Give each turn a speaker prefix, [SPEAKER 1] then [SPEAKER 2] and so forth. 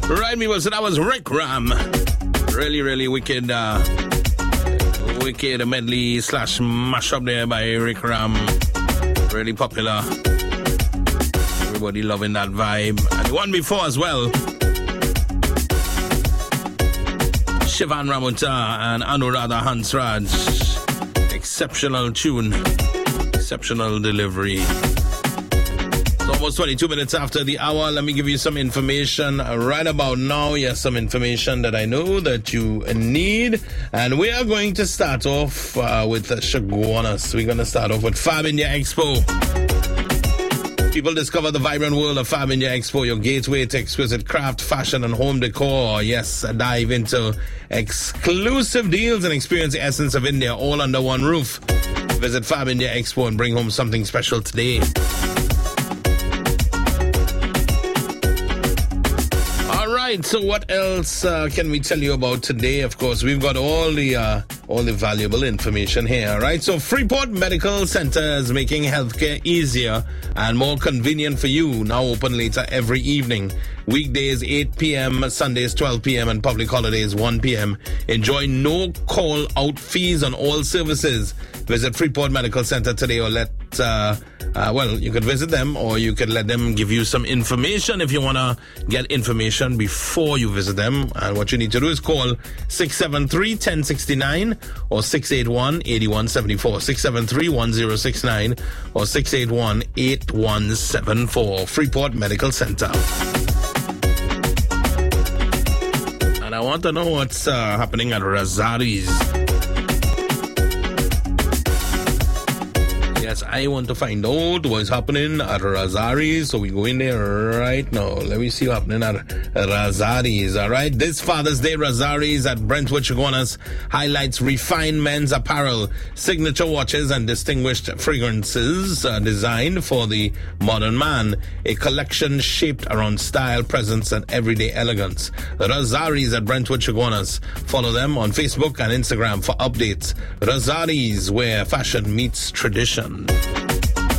[SPEAKER 1] Right, people, so that was Rick Ram. Really wicked, wicked medley slash mashup there by Rick Ram. Really popular. Everybody loving that vibe. And the one before as well, Shivan Ramuta and Anuradha Hansraj. Exceptional tune. Exceptional delivery. It's almost 22 minutes after the hour. Let me give you some information right about now. Yes, some information that I know that you need. And we are going to start off with Chaguanas. We're going to start off with Fab India Expo. People discover the vibrant world of Fab India Expo, your gateway to exquisite craft, fashion, and home decor. Yes, dive into exclusive deals and experience the essence of India all under one roof. Visit Fab India Expo and bring home something special today. Alright, so what else can we tell you about today? Of course, we've got all the valuable information here, alright? So Freeport Medical Center is making healthcare easier and more convenient for you. Now open later every evening. Weekdays 8 p.m., Sundays 12 p.m., and public holidays 1 p.m. Enjoy no call out fees on all services. Visit Freeport Medical Center today or you could visit them or you could let them give you some information if you want to get information before you visit them. And what you need to do is call 673-1069 or 681-8174. 673-1069 or 681-8174. Freeport Medical Center. And I want to know what's happening at Razari's. Yes, I want to find out what's happening at Razari's, so we go in there right now. Let me see what's happening at Razari's, alright? This Father's Day, Razari's at Brentwood, Chaguanas highlights refined men's apparel, signature watches, and distinguished fragrances designed for the modern man. A collection shaped around style, presence, and everyday elegance. Razari's at Brentwood, Chaguanas. Follow them on Facebook and Instagram for updates. Razari's, where fashion meets tradition.